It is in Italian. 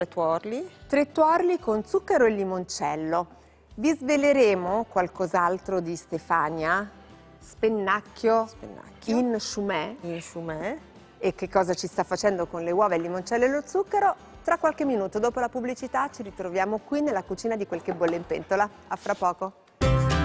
Tuorli. 3 tuorli con zucchero e limoncello. Vi sveleremo qualcos'altro di Stefania? Spennacchio in chumè. In chumè. E che cosa ci sta facendo con le uova, il limoncello e lo zucchero? Tra qualche minuto, dopo la pubblicità, ci ritroviamo qui nella cucina di Quel che bolle in pentola. A fra poco.